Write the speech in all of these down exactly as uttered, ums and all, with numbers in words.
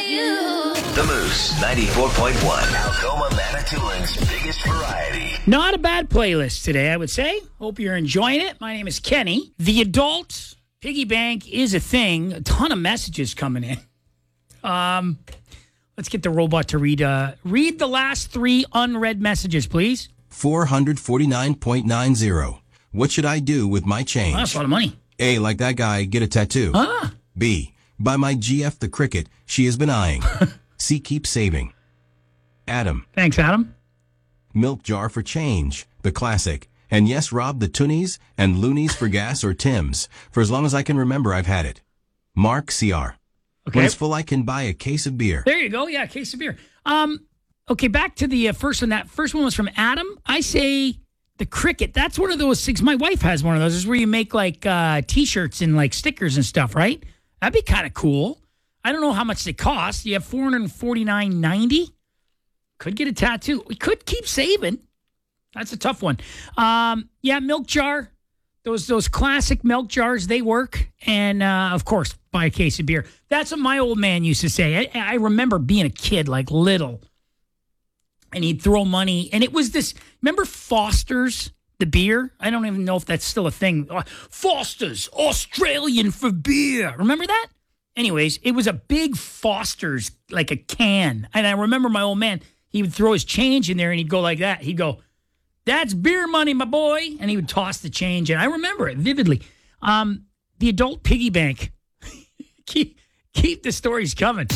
you. The Moose ninety-four point one, Algoma Manitoulin's biggest variety. Not a bad playlist today, I would say. Hope you're enjoying it. My name is Kenny. The adult piggy bank is a thing. A ton of messages coming in. Um, let's get the robot to read. Uh, read the last three unread messages, please. four hundred forty-nine point nine zero. What should I do with my change? Oh, that's a lot of money. A, like that guy, get a tattoo. Ah. B, buy my G F the cricket she has been eyeing. C, keep saving. Adam. Thanks, Adam. Milk jar for change, the classic. And yes, Rob, the Toonies and Loonies for gas or Tim's. For as long as I can remember, I've had it. Mark, C R. Okay. When it's full, I can buy a case of beer. There you go. Yeah, a case of beer. Um, okay, back to the uh, first one. That first one was from Adam. I say the cricket. That's one of those things. My wife has one of those. Is where you make like uh, T-shirts and like stickers and stuff, right? That'd be kind of cool. I don't know how much they cost. You have four hundred forty-nine dollars and ninety cents. Could get a tattoo. We could keep saving. That's a tough one. Um, yeah, milk jar. Those those classic milk jars, they work. And, uh, of course, buy a case of beer. That's what my old man used to say. I, I remember being a kid, like little, and he'd throw money. And it was this, remember Foster's, the beer? I don't even know if that's still a thing. Foster's, Australian for beer. Remember that? Anyways, it was a big Foster's, like a can. And I remember my old man, he would throw his change in there and he'd go like that. He'd go, "That's beer money, my boy." And he would toss the change. And I remember it vividly. Um, the adult piggy bank. keep, keep the stories coming.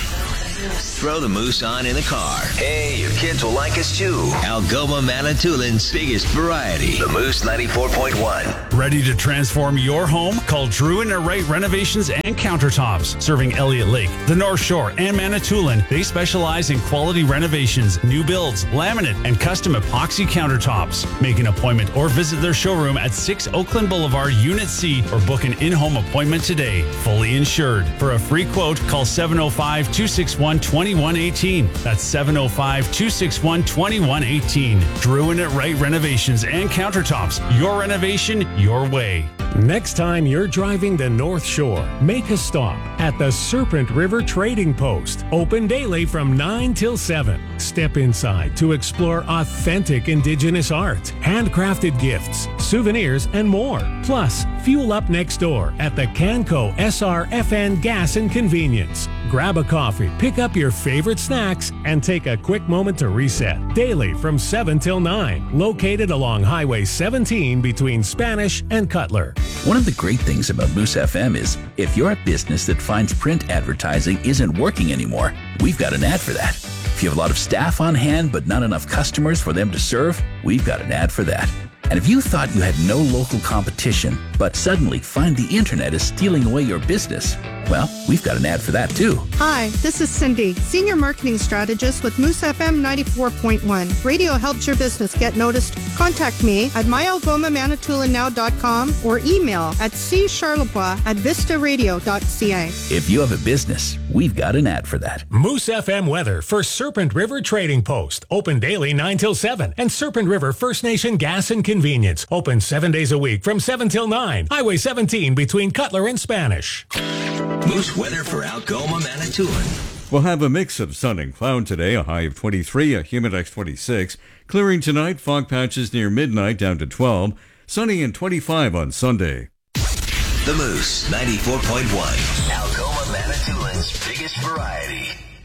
Throw the Moose on in the car. Hey, your kids will like us too. Algoma Manitoulin's biggest variety. The Moose ninety-four point one. Ready to transform your home? Call Drew and Wright Renovations and Countertops. Serving Elliott Lake, the North Shore, and Manitoulin. They specialize in quality renovations, new builds, laminate, and custom epoxy countertops. Make an appointment or visit their showroom at six Oakland Boulevard, Unit C, or book an in-home appointment today. Fully insured. For a free quote, call seven oh five, two six one, two one one eight. That's seven oh five, two six one, two one one eight. Drew and Wright Renovations and Countertops. Your renovation, your way. Next time you're driving the North Shore, make a stop at the Serpent River Trading Post. Open daily from nine till seven. Step inside to explore authentic Indigenous art, handcrafted gifts, souvenirs, and more. Plus, fuel up next door at the Canco S R F N Gas and Convenience. Grab a coffee, pick up your favorite snacks, and take a quick moment to reset. Daily from seven till nine. Located along Highway seventeen between Spanish and Cutler. One of the great things about Moose F M is if you're a business that finds print advertising isn't working anymore, we've got an ad for that. If you have a lot of staff on hand but not enough customers for them to serve, we've got an ad for that. And if you thought you had no local competition, but suddenly find the internet is stealing away your business, well, we've got an ad for that too. Hi, this is Cindy, Senior Marketing Strategist with Moose F M ninety-four point one. Radio helps your business get noticed. Contact me at my algoma manitoulin now dot com or email at c charlebois at vista radio dot c a. If you have a business, we've got an ad for that. Moose F M weather for Serpent River Trading Post. Open daily nine till seven. And Serpent River First Nation Gas and Convenience. Open seven days a week from seven till nine. Highway seventeen between Cutler and Spanish. Moose weather for Algoma Manitoulin. We'll have a mix of sun and cloud today, a high of twenty-three, a humidex twenty-six. Clearing tonight, fog patches near midnight down to twelve. Sunny and twenty-five on Sunday. The Moose ninety-four point one. Algoma Manitoulin's biggest variety.